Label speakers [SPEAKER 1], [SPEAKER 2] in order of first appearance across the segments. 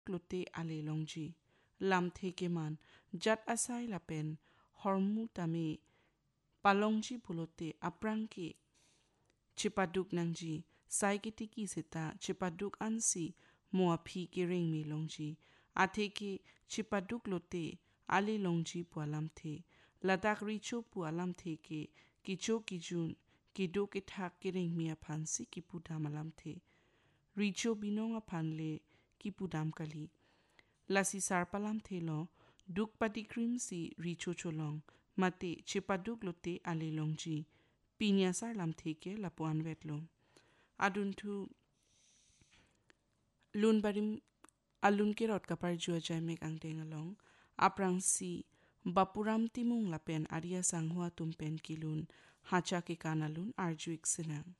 [SPEAKER 1] ลุเตอาเลลงจีลำเทเกมันจัดอาศัยละเป็นฮอร์มูตามีปาลงจีบุโลเตอปรังเกชิปาดุกนังจีไซกิติกิเสตาชิปาดุกอันซีมัวพีเกริงมีลงจีอาเทเกชิปาดุกโลเตอาเลลงจีปัวลำเทละดักริโชปัวลำเทเกกิโชกิจุนกิโดกิทักเกริงมีอพันสิกิปุดามาลำเทริโชบินงอพันเลกิปุดามกะลีลาซิสาร์ปาลัมเทลองดุกปฏิคริมซีริโชโชลองมาเตชิปาดุกโลเตอาเลลงจีปีเนียสาร์ลัมเทเกลาปวนเวทลงอาดุนทูลุนบาริมอาลุนเกรอดกับปาร์จัวใจเมกอังเดงอลองอาปรังซีบัปุรัมติมุงลาเป็นอาริยสังหัวตุมเป็นกิลุนฮาชาเกกานาลุนอาร์จูอิกสินัง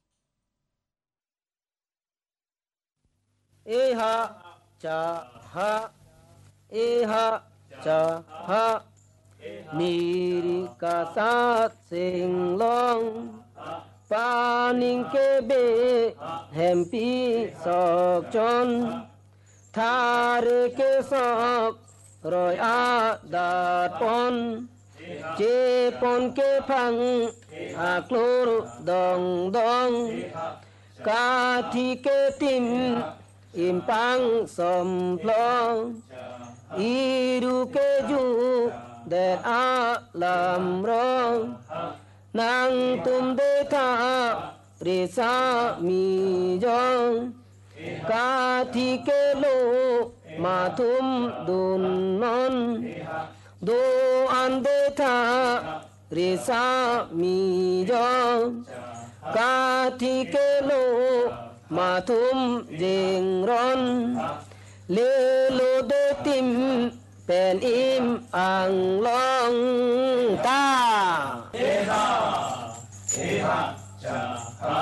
[SPEAKER 2] เอหะจาหะเอหะจาหะนิริกาสัตสิงลองปานิงเกเบแฮมปีสอกจนทาเรเกสอกรอยอาดาดปอนเจปอนเกพังอากลูรดองดองกาทิเกติมอิมปังสมพลองอีดูเกจูเดดอาลำร้องนางตุมเดทาริสามีจองกาทิเกโลมาทุมดุนนอนดูอันเดทาริสามีจองกาทิเกโลมาทุมเจงร้อนเลโลเดติมเป็นอิมอังลองตาเอหะจาหะ